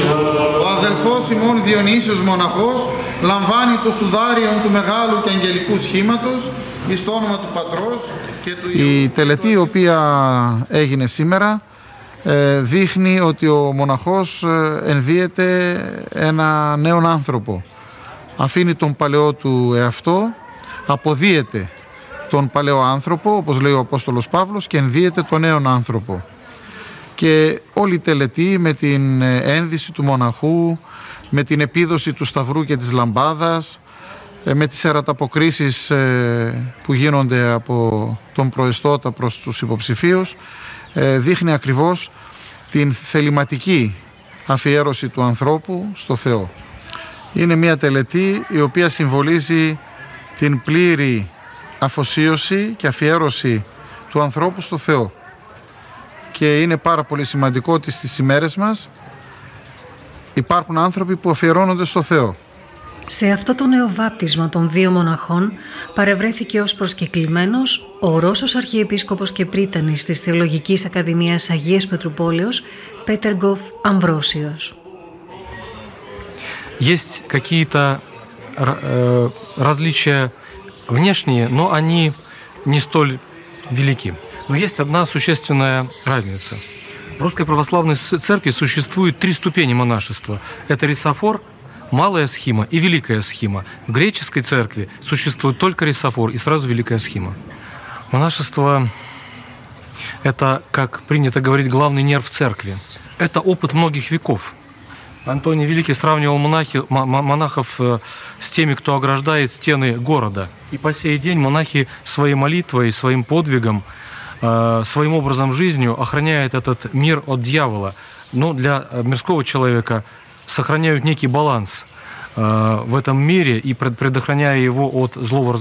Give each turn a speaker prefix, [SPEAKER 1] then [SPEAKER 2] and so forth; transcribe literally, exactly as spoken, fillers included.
[SPEAKER 1] Ο αδελφός ημών Διονύσιος μοναχός λαμβάνει το σουδάριον του μεγάλου και αγγελικού σχήματος εις το όνομα του Πατρός και του Υιού. Η τελετή η οποία έγινε σήμερα δείχνει ότι ο μοναχός ενδύεται ένα νέον άνθρωπο. Αφήνει τον παλαιό του εαυτό, αποδύεται τον παλαιό άνθρωπο, όπως λέει ο Απόστολος Παύλος, και ενδύεται τον νέον άνθρωπο. Και όλη η τελετή με την ένδυση του μοναχού, με την επίδοση του σταυρού και της λαμπάδας, με τις εραταποκρίσεις που γίνονται από τον προεστώτα προς τους υποψηφίους, δείχνει ακριβώς την θεληματική αφιέρωση του ανθρώπου στο Θεό. Είναι μια τελετή η οποία συμβολίζει την πλήρη αφοσίωση και αφιέρωση του ανθρώπου στο Θεό. Και είναι πάρα πολύ σημαντικό ότι στις ημέρες μας υπάρχουν άνθρωποι που αφιερώνονται στο Θεό.
[SPEAKER 2] Σε αυτό το νέο βάπτισμα των δύο μοναχών παρευρέθηκε ως προσκεκλημένος ο Ρώσος Αρχιεπίσκοπος και πρίτανης της Θεολογικής Ακαδημίας Αγίας Πετρουπόλεως, Πέτεργοφ Αμβρόσιος.
[SPEAKER 3] Есть какие-то э, различия внешние, но они не столь велики. Но есть одна существенная разница. В Русской Православной Церкви существует три ступени монашества. Это рисофор, малая схима и великая схима. В греческой церкви существует только рисофор и сразу великая схима. Монашество – это, как принято говорить, главный нерв церкви. Это опыт многих веков. Антоний Великий сравнивал монахи, монахов с теми, кто ограждает стены города. И по сей день монахи своей молитвой, своим подвигом, своим образом жизни охраняют этот мир от дьявола. Но для мирского человека сохраняют некий баланс в этом мире и предохраняя его от злого